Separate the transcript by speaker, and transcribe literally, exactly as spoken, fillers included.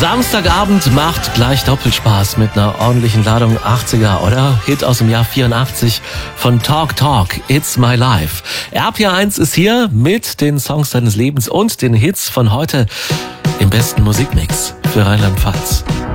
Speaker 1: Samstagabend macht gleich Doppelspaß mit einer ordentlichen Ladung achtziger, oder? Hit aus dem Jahr vierundachtzig von Talk Talk, It's My Life. R P R eins ist hier mit den Songs deines Lebens und den Hits von heute im besten Musikmix für Rheinland-Pfalz.